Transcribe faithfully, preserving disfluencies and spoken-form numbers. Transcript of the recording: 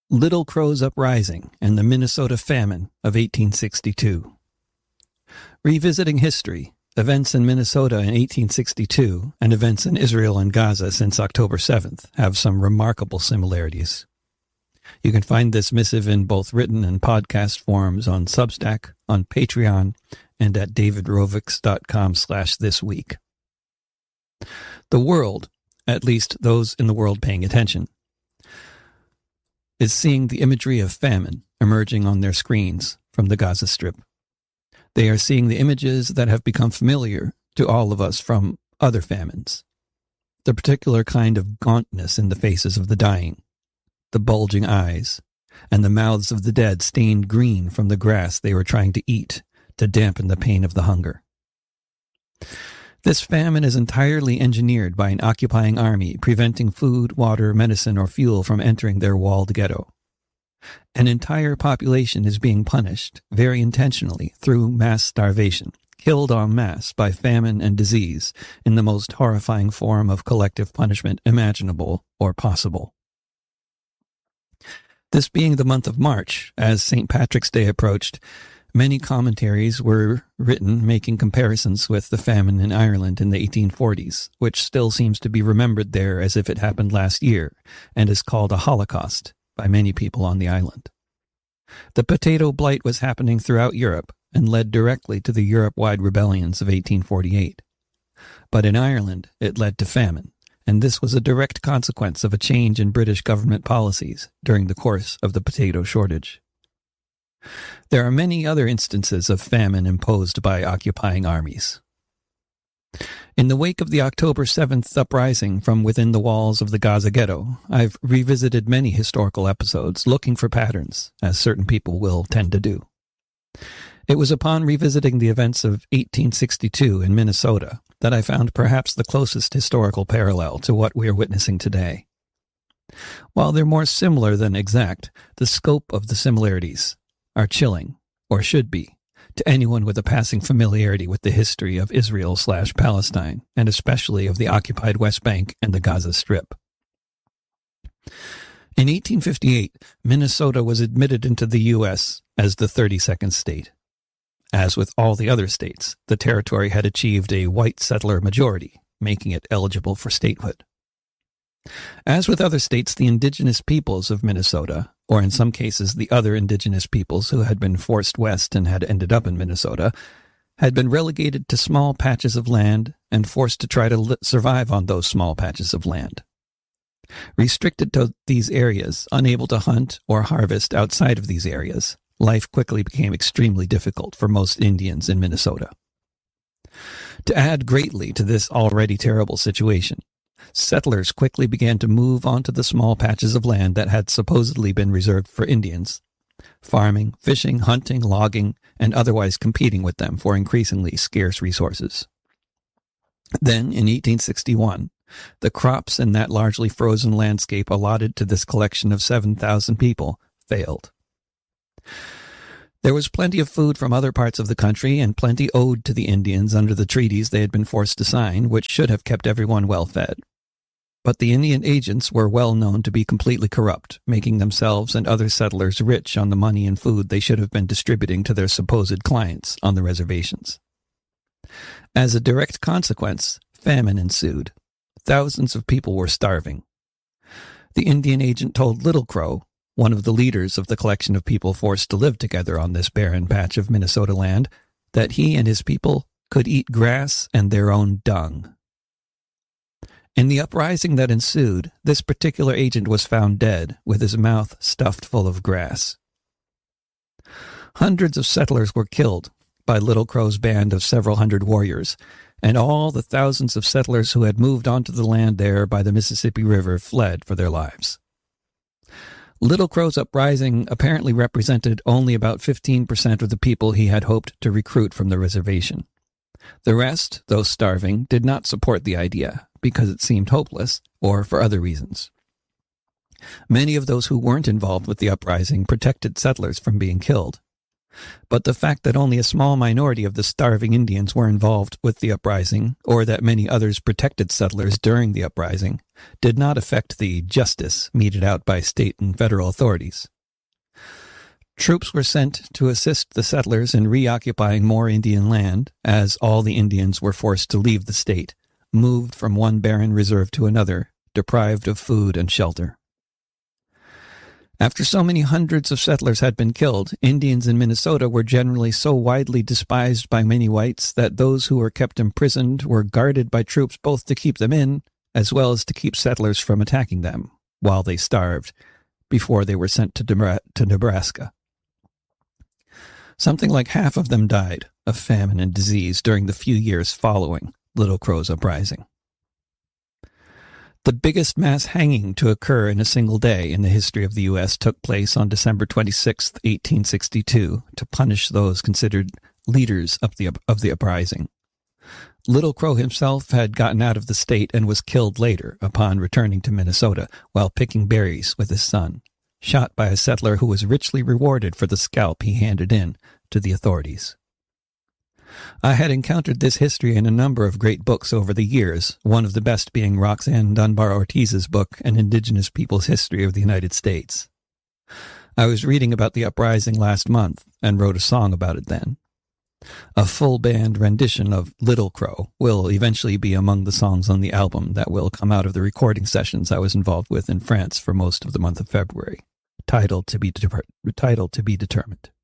Little Crow's Uprising and the Minnesota Famine of eighteen sixty-two. Revisiting history, events in Minnesota in eighteen sixty-two and events in Israel and Gaza since October seventh have some remarkable similarities. You can find this missive in both written and podcast forms on Substack, on Patreon, and at davidrovics.com slash this week. The world, at least those in the world paying attention, is seeing the imagery of famine emerging on their screens from the Gaza Strip. They are seeing the images that have become familiar to all of us from other famines. The particular kind of gauntness in the faces of the dying, the bulging eyes, and the mouths of the dead stained green from the grass they were trying to eat to dampen the pain of the hunger. This famine is entirely engineered by an occupying army preventing food, water, medicine, or fuel from entering their walled ghetto. An entire population is being punished, very intentionally, through mass starvation, killed en masse by famine and disease in the most horrifying form of collective punishment imaginable or possible. This being the month of March, as Saint Patrick's Day approached, many commentaries were written making comparisons with the famine in Ireland in the eighteen forties, which still seems to be remembered there as if it happened last year, and is called a Holocaust by many people on the island. The potato blight was happening throughout Europe and led directly to the Europe-wide rebellions of eighteen forty-eight. But in Ireland, it led to famine, and this was a direct consequence of a change in British government policies during the course of the potato shortage. There are many other instances of famine imposed by occupying armies. In the wake of the October seventh uprising from within the walls of the Gaza ghetto, I've revisited many historical episodes looking for patterns, as certain people will tend to do. It was upon revisiting the events of eighteen sixty-two in Minnesota that I found perhaps the closest historical parallel to what we are witnessing today. While they're more similar than exact, the scope of the similarities are chilling, or should be, to anyone with a passing familiarity with the history of Israel slash Palestine, and especially of the occupied West Bank and the Gaza Strip. In eighteen fifty-eight, Minnesota was admitted into the U S as the thirty-second state. As with all the other states, the territory had achieved a white settler majority, making it eligible for statehood. As with other states, the indigenous peoples of Minnesota, or in some cases the other indigenous peoples who had been forced west and had ended up in Minnesota, had been relegated to small patches of land and forced to try to li- survive on those small patches of land. Restricted to these areas, unable to hunt or harvest outside of these areas, life quickly became extremely difficult for most Indians in Minnesota. To add greatly to this already terrible situation, settlers quickly began to move onto the small patches of land that had supposedly been reserved for Indians, farming, fishing, hunting, logging, and otherwise competing with them for increasingly scarce resources. Then, in eighteen sixty-one, the crops in that largely frozen landscape allotted to this collection of seven thousand people failed. There was plenty of food from other parts of the country and plenty owed to the Indians under the treaties they had been forced to sign, which should have kept everyone well fed. But the Indian agents were well known to be completely corrupt, making themselves and other settlers rich on the money and food they should have been distributing to their supposed clients on the reservations. As a direct consequence, famine ensued. Thousands of people were starving. The Indian agent told Little Crow, one of the leaders of the collection of people forced to live together on this barren patch of Minnesota land, that he and his people could eat grass and their own dung. In the uprising that ensued, this particular agent was found dead, with his mouth stuffed full of grass. Hundreds of settlers were killed by Little Crow's band of several hundred warriors, and all the thousands of settlers who had moved onto the land there by the Mississippi River fled for their lives. Little Crow's uprising apparently represented only about fifteen percent of the people he had hoped to recruit from the reservation. The rest, though starving, did not support the idea, because it seemed hopeless, or for other reasons. Many of those who weren't involved with the uprising protected settlers from being killed. But the fact that only a small minority of the starving Indians were involved with the uprising, or that many others protected settlers during the uprising, did not affect the justice meted out by state and federal authorities. Troops were sent to assist the settlers in reoccupying more Indian land, as all the Indians were forced to leave the state, moved from one barren reserve to another, deprived of food and shelter. After so many hundreds of settlers had been killed, Indians in Minnesota were generally so widely despised by many whites that those who were kept imprisoned were guarded by troops both to keep them in, as well as to keep settlers from attacking them, while they starved, before they were sent to, Debra- to Nebraska. Something like half of them died of famine and disease during the few years following Little Crow's uprising. The biggest mass hanging to occur in a single day in the history of the U S took place on December twenty-sixth, eighteen sixty-two, to punish those considered leaders of the, of the uprising. Little Crow himself had gotten out of the state and was killed later upon returning to Minnesota while picking berries with his son, shot by a settler who was richly rewarded for the scalp he handed in to the authorities. I had encountered this history in a number of great books over the years, one of the best being Roxanne Dunbar Ortiz's book, An Indigenous People's History of the United States. I was reading about the uprising last month and wrote a song about it then. A full band rendition of Little Crow will eventually be among the songs on the album that will come out of the recording sessions I was involved with in France for most of the month of February, titled to be, de- titled to be determined.